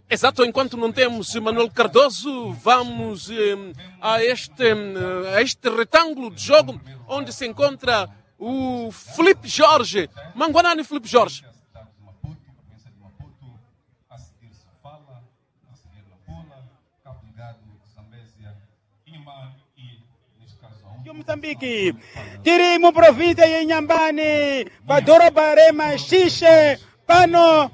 Exato, enquanto não temos Manuel Cardoso, vamos a este retângulo de jogo onde se encontra o Filipe Jorge. Manguanani Filipe Jorge. Moçambique, tirimo província ya Inhambane, padoroba rema xixi, pano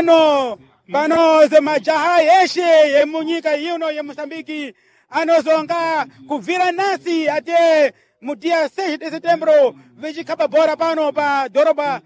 zemajaha yeshe, yemunyika yino ya Moçambique, anozonga kuvira nasi até no dia 6 de setembro, veja capa bora pano pa doroba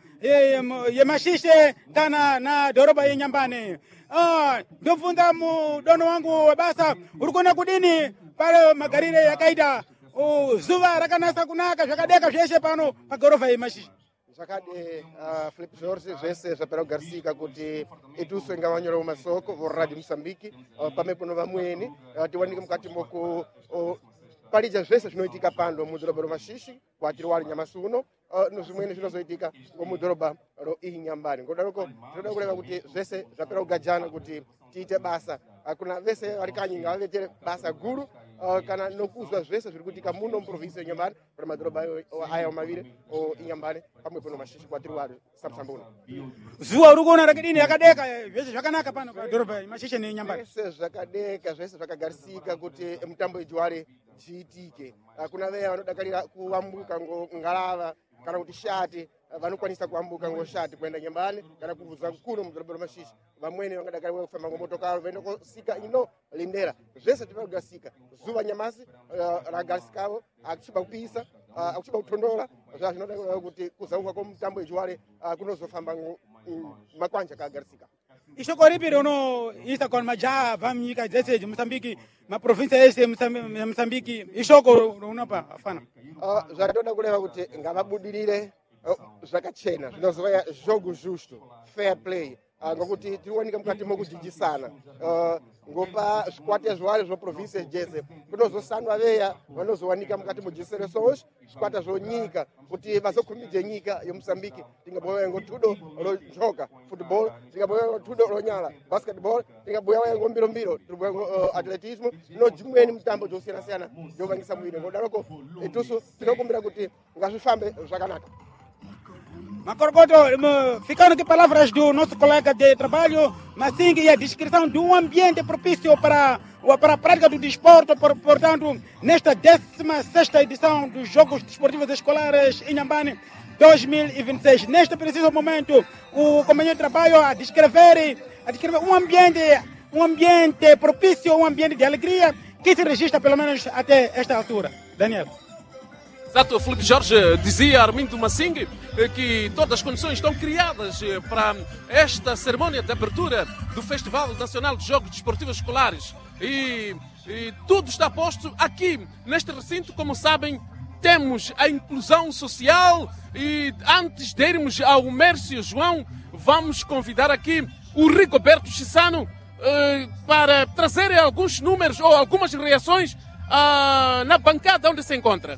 yemaxixi, tana na doroba ya Inhambane. Ndofunda mu dono wangu basa, urukona kudini, para magarire ya kaida. O zuva rakanasa kunaka zvakadeka zveshe pano pagorofa yemaxixi zvakade Filipe Jorge zvese zvapera kugarisika kuti ituso ingavanyora mumasoko voradi Moçambique pamwepo novamweni tiwanike mukati moku palidya zvese zvinoitika pano mudhorobha romaxixi kwatiri wali nyamasuno nozvimweni zvinozoitika ngomudhorobha ro Inhambane ngodaroko tinoda kureva kuti zvese zvapera kugajana kuti tiite basa kuna vese vari kanyi ngavavetere basa guru kana nokuzwa zvese zviri kuitika muno muprovinsi yeNyambane para madhorobha aya maviri o Inhambane pamwepo nomaxixi kwatiri wali samsambuna zuwa uri kuona rakadini yakadeka zvese zvakanaka pano padhorobha yemaxixi neNyambane zvese zvakadeka zvese zvakagarisika kuti mutambo ijuware chiitike kuna veya vanodakarira kuambuka ngalava kana kuti shati vanokwanisa kuambuka ngoshati kuenda Nyambane kana kubvuza kuno mudhorobha romaxixi vamweni vangadakarira kufamba ngomotokari vaenda kosika ino lindera zvese zvinogasika zuva nyamasi ragasikavo akuchiba kupisa akuchiba kutondola zvinoda kuti kuzauka kwomutambo ijuware kunozofamba makwanja akagarisika ishoko ripi rinoisa kwa majaha vamnyika dzese Moçambique maprovinsia ese Moçambique ishoko unopa afana zvatoda kureva kuti ngavabudirire zvakachena zvinozova jogo justo fair play ngokuti tiriwanika mukati mokudhijisana ngopa zvikwata zviwari zvoprovinsi jese kunozosandwa veya vanozowanika mukati mojeseresoos zvikwata zvonyika kuti vazokhumidze nyika yeMoçambique tingabuya ngotudo rojoga football tingabuya ngotudo ronyala basketball tingabuya ngombirombiro tiribuya atletismo nojimweni mitambo dzosiyana-siyana dzovangisa mwiri ngodaroko ituso tinokumbira kuti ngazvifambe zvakanaka. Macorocoto, ficando aqui palavras do nosso colega de trabalho, Massingue, e a descrição de um ambiente propício para a prática do desporto, portanto, nesta 16ª edição dos Jogos Desportivos Escolares em Inhambane 2026. Neste preciso momento, o companheiro de trabalho a descrever um ambiente propício, um ambiente de alegria, que se registra pelo menos até esta altura. Daniel. Exato, o Filipe Jorge dizia a Armindo Massingue que todas as condições estão criadas para esta cerimônia de abertura do Festival Nacional de Jogos Desportivos Escolares e tudo está posto aqui neste recinto. Como sabem, temos a inclusão social e antes de irmos ao Mércio João, vamos convidar aqui o Rigoberto Chissano para trazer alguns números ou algumas reações na bancada onde se encontra.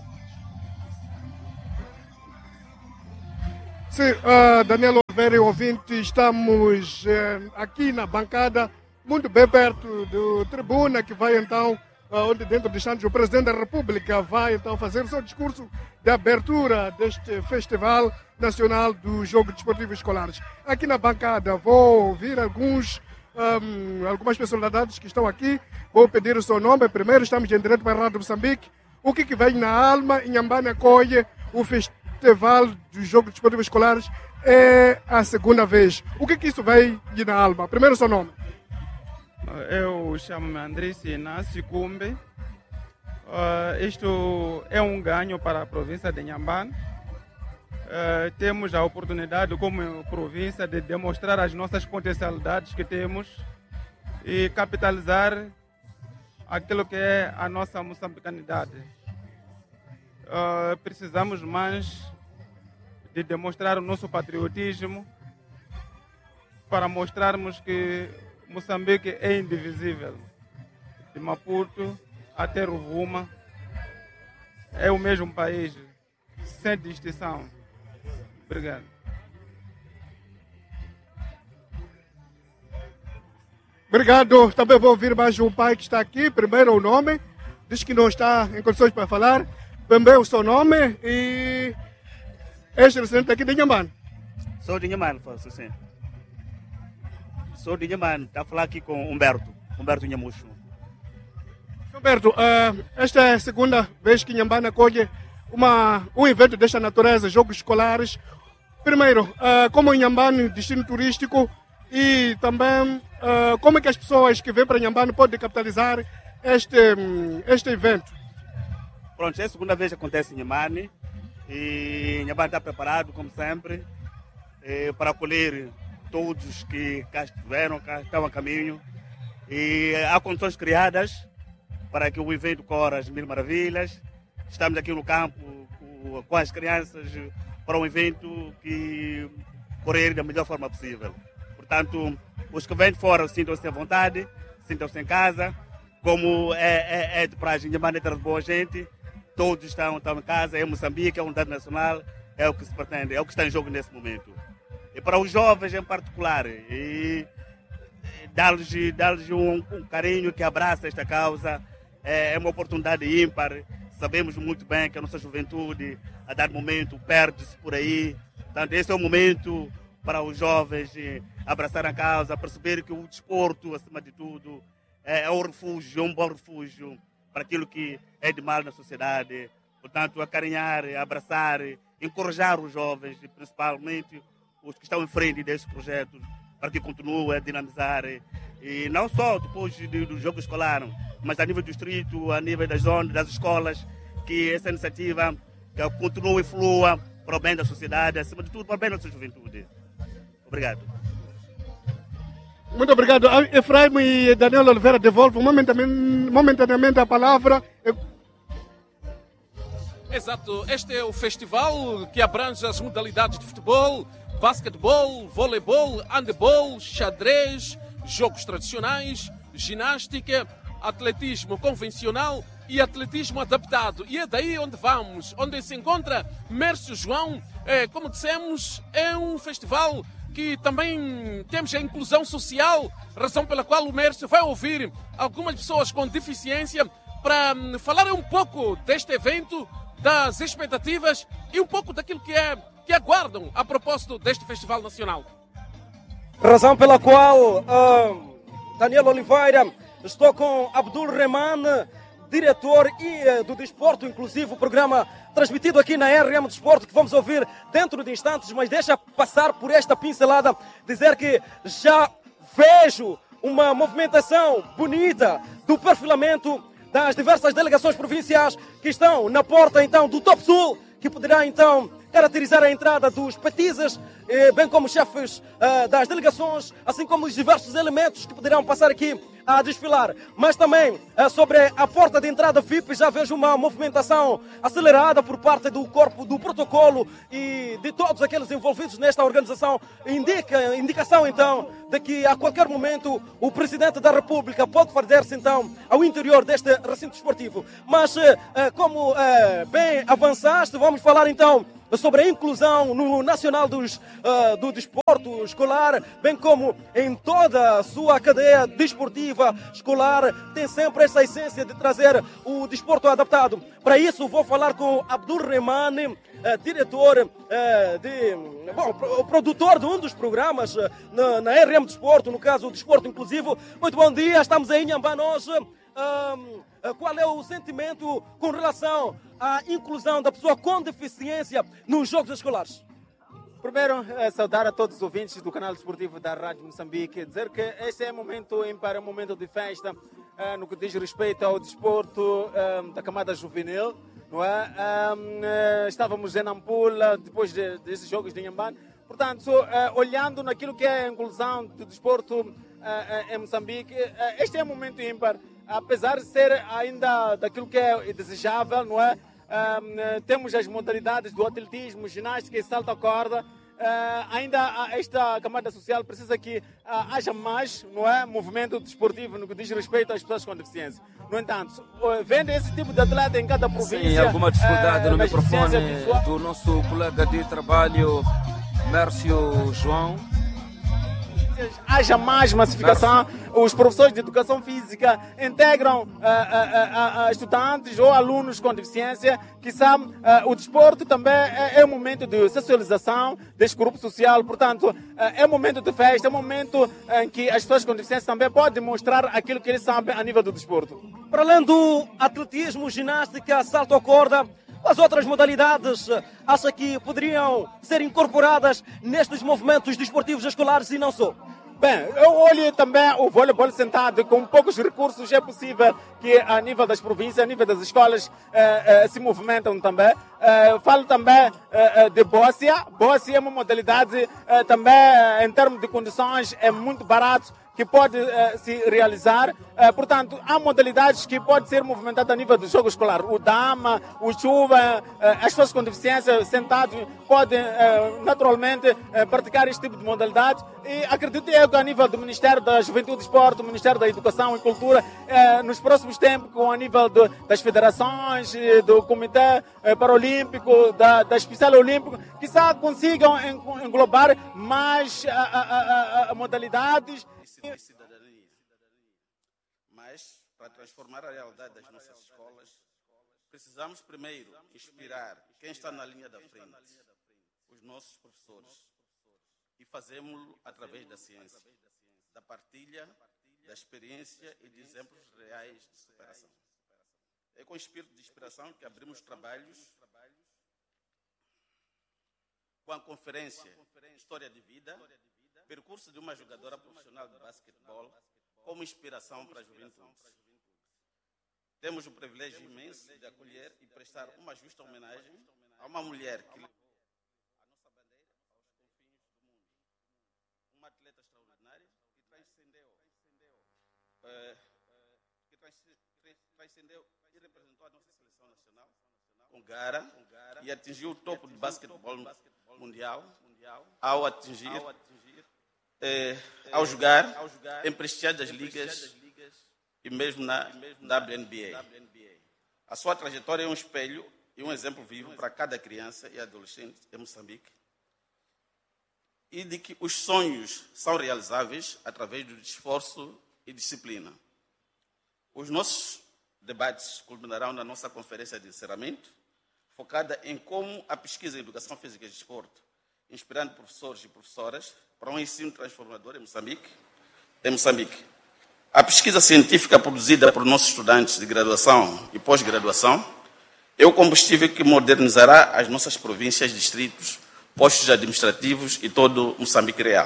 Sim, Daniel Oliveira e ouvinte, estamos aqui na bancada, muito bem perto do tribuna, que vai então, onde dentro de instantes o Presidente da República vai então fazer o seu discurso de abertura deste Festival Nacional dos Jogos Desportivos Escolares. Aqui na bancada vou ouvir algumas personalidades que estão aqui, vou pedir o seu nome. Primeiro estamos em direto para a Rádio Moçambique. O que vem na alma, Inhambane acolhe o Festival dos Jogos Desportivos Escolares é a segunda vez. O que isso vem na alma? Primeiro seu nome. Eu chamo-me Andrés Inácio Cumbe. Isto é um ganho para a província de Inhambane. Temos a oportunidade como província de demonstrar as nossas potencialidades que temos e capitalizar aquilo que é a nossa moçambicanidade. Precisamos mais de demonstrar o nosso patriotismo para mostrarmos que Moçambique é indivisível. De Maputo até Rovuma é o mesmo país, sem distinção. Obrigado. Obrigado. Também vou ouvir mais um pai que está aqui. Primeiro o nome. Diz que não está em condições para falar. Também o seu nome e... És residente aqui de Inhambane? Sou de Inhambane, sim. Sou de Inhambane. Está a falar aqui com Humberto Nhamucho. Humberto, esta é a segunda vez que Inhambane acolhe um evento desta natureza, jogos escolares. Primeiro, como Inhambane, destino turístico, e também como é que as pessoas que vêm para Inhambane podem capitalizar este evento? Pronto, é a segunda vez que acontece em Inhambane e Inhambane está preparado, como sempre, para acolher todos que cá estiveram, cá estão a caminho, e há condições criadas para que o evento corra às mil maravilhas. Estamos aqui no campo com as crianças para um evento que correr da melhor forma possível. Portanto, os que vêm de fora sintam-se à vontade, sintam-se em casa. Como é de praxe, Inhambane é terra de boa gente, todos estão em casa, é Moçambique, é a unidade nacional, é o que se pretende, é o que está em jogo nesse momento. E para os jovens em particular, e dar-lhes um carinho que abraça esta causa, é uma oportunidade ímpar. Sabemos muito bem que a nossa juventude, a dado momento, perde-se por aí. Portanto, esse é o momento para os jovens abraçar a causa, perceber que o desporto, acima de tudo, é um refúgio, é um bom refúgio para aquilo que é de mal na sociedade. Portanto, acarinhar, abraçar, encorajar os jovens, principalmente os que estão em frente desses projetos, para que continuem a dinamizar. E não só depois do jogo escolar, mas a nível do distrito, a nível das zonas, das escolas, que essa iniciativa que continue e flua para o bem da sociedade, acima de tudo para o bem da nossa juventude. Obrigado. Muito obrigado. Efraim e Daniel Oliveira devolvem momentaneamente a palavra. Exato. Este é o festival que abrange as modalidades de futebol, basquetebol, voleibol, handebol, xadrez, jogos tradicionais, ginástica, atletismo convencional e atletismo adaptado. E é daí onde vamos, onde se encontra Mércio João. Como dissemos, é um festival que também temos a inclusão social, razão pela qual o Mércio vai ouvir algumas pessoas com deficiência para falar um pouco deste evento, das expectativas e um pouco daquilo que aguardam a propósito deste Festival Nacional. Razão pela qual, Daniel Oliveira, estou com Abdul Rehman, diretor do Desporto Inclusivo, programa transmitido aqui na RM Desporto, que vamos ouvir dentro de instantes, mas deixa passar por esta pincelada, dizer que já vejo uma movimentação bonita do perfilamento das diversas delegações provinciais que estão na porta então do Top Sul, que poderá então caracterizar a entrada dos petizes, bem como chefes das delegações, assim como os diversos elementos que poderão passar aqui a desfilar. Mas também sobre a porta de entrada VIP já vejo uma movimentação acelerada por parte do corpo do protocolo e de todos aqueles envolvidos nesta organização. Indicação então de que a qualquer momento o Presidente da República pode fazer-se então ao interior deste recinto esportivo. Mas como bem avançaste, vamos falar então sobre a inclusão no Nacional do Desporto Escolar, bem como em toda a sua cadeia desportiva escolar, tem sempre essa essência de trazer o desporto adaptado. Para isso vou falar com Abdul Rehman, diretor, o produtor de um dos programas na RM Desporto, no caso o Desporto Inclusivo. Muito bom dia, estamos em Inhambane hoje. Qual é o sentimento com relação à inclusão da pessoa com deficiência nos jogos escolares? Primeiro, saudar a todos os ouvintes do canal desportivo da Rádio Moçambique, dizer que este é um momento ímpar, um momento de festa no que diz respeito ao desporto da camada juvenil, não é? Estávamos em Nampula depois desses jogos de Inhambane, portanto, olhando naquilo que é a inclusão do desporto em Moçambique, este é um momento ímpar. Apesar de ser ainda daquilo que é desejável, não é? Temos as modalidades do atletismo, ginástica e salto à corda. Ainda esta camada social precisa que haja mais, não é? Movimento desportivo no que diz respeito às pessoas com deficiência. No entanto, vendo esse tipo de atleta em cada província... Sim, alguma dificuldade no microfone do nosso colega de trabalho, Mércio João. haja mais massificação. Os professores de educação física integram estudantes ou alunos com deficiência, que sabem, o desporto também é um momento de socialização deste grupo social, portanto, é um momento de festa, é um momento em que as pessoas com deficiência também podem mostrar aquilo que eles sabem a nível do desporto. Para além do atletismo, ginástica, salto à corda, as outras modalidades, acha que poderiam ser incorporadas nestes movimentos desportivos escolares e não só? Bem, eu olho também o voleibol sentado. Com poucos recursos é possível que a nível das províncias, a nível das escolas se movimentam também. Falo também de bóssia. Bóssia é uma modalidade também, em termos de condições, é muito barato, que pode se realizar. Portanto, há modalidades que podem ser movimentadas a nível do jogo escolar. O dama, o chuva, as pessoas com deficiência sentados podem naturalmente praticar este tipo de modalidade. E acredito eu que a nível do Ministério da Juventude e Esporte, do Ministério da Educação e Cultura, nos próximos tempos, com a nível das federações, do Comitê Paralímpico, da Especial Olímpico, quizá consigam englobar mais modalidades. E cidadania. Mas, para transformar a realidade das nossas escolas, precisamos primeiro inspirar quem está na linha da frente, os nossos professores, e fazemos-lo através da ciência, da partilha, da experiência e de exemplos reais de superação. É com espírito de inspiração que abrimos trabalhos com a conferência História de Vida, percurso de uma jogadora profissional de basquetebol, como inspiração para a juventude. Temos o privilégio imenso de acolher e prestar uma justa homenagem a uma mulher que levou a nossa bandeira aos confins do mundo. Uma atleta extraordinária que transcendeu e representou a nossa seleção nacional com Gara e atingiu o topo do basquetebol mundial ao jogar em prestigiadas ligas e mesmo na WNBA. A sua trajetória é um espelho e um exemplo vivo para cada criança e adolescente em Moçambique, e de que os sonhos são realizáveis através do esforço e disciplina. Os nossos debates culminarão na nossa conferência de encerramento, focada em como a pesquisa em educação física e desporto, inspirando professores e professoras para um ensino transformador em Moçambique. A pesquisa científica produzida por nossos estudantes de graduação e pós-graduação é o combustível que modernizará as nossas províncias, distritos, postos administrativos e todo Moçambique real.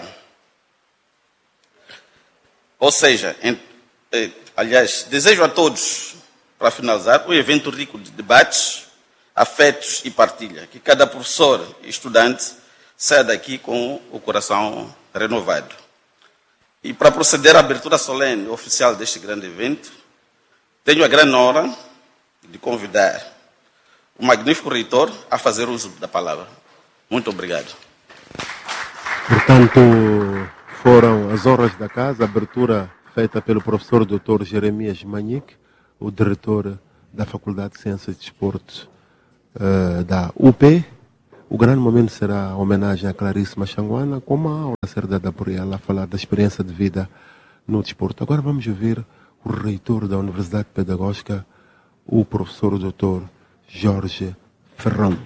Ou seja, desejo a todos, para finalizar, um evento rico de debates, afetos e partilha, que cada professor e estudante saia daqui com o coração renovado. E para proceder à abertura solene oficial deste grande evento, tenho a grande honra de convidar o magnífico reitor a fazer uso da palavra. Muito obrigado. Portanto, foram as honras da casa, a abertura feita pelo professor Dr. Jeremias Manique, o diretor da Faculdade de Ciências e Desporto da UP. O grande momento será a homenagem a Clarice Machanguana, com uma aula a ser dada por ela, a falar da experiência de vida no desporto. Agora vamos ouvir o reitor da Universidade Pedagógica, o professor Dr. Jorge Ferrão.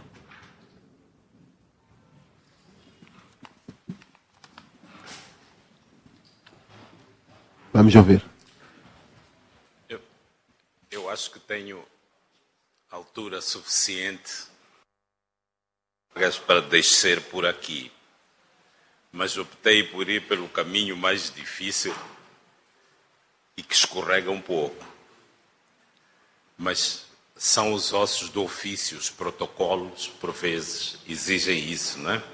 Vamos ouvir. Eu acho que tenho altura suficiente para descer por aqui, mas optei por ir pelo caminho mais difícil e que escorrega um pouco. Mas são os ossos do ofício, os protocolos, por vezes, exigem isso, não é?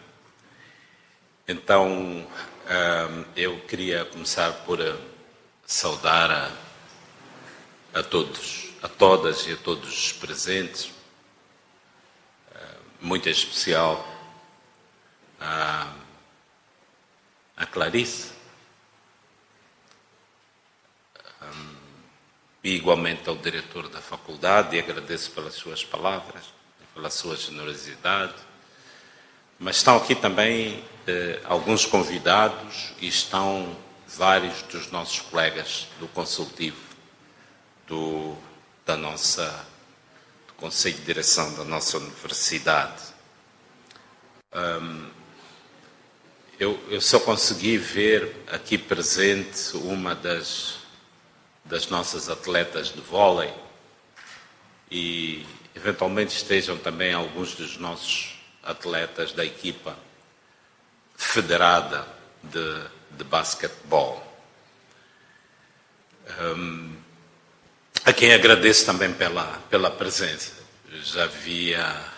Então, eu queria começar por saudar a todos, a todas e a todos os presentes, muito em especial a Clarice, e igualmente ao diretor da faculdade, e agradeço pelas suas palavras, pela sua generosidade, mas estão aqui também alguns convidados e estão vários dos nossos colegas do consultivo do Conselho de Direção da nossa universidade. Eu só consegui ver aqui presente uma das nossas atletas de vôlei e eventualmente estejam também alguns dos nossos atletas da equipa federada de basquetebol. A quem agradeço também pela presença. Já havia